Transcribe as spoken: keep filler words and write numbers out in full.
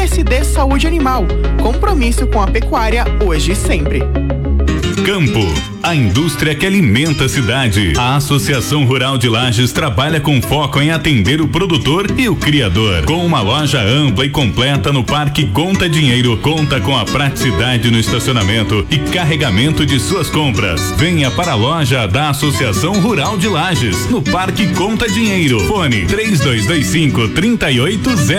S D Saúde Animal. Compromisso com a pecuária hoje e sempre. Campo, a indústria que alimenta a cidade. A Associação Rural de Lages trabalha com foco em atender o produtor e o criador. Com uma loja ampla e completa no Parque Conta Dinheiro, conta com a praticidade no estacionamento e carregamento de suas compras. Venha para a loja da Associação Rural de Lages, no Parque Conta Dinheiro. Fone três dois dois cinco, três oito zero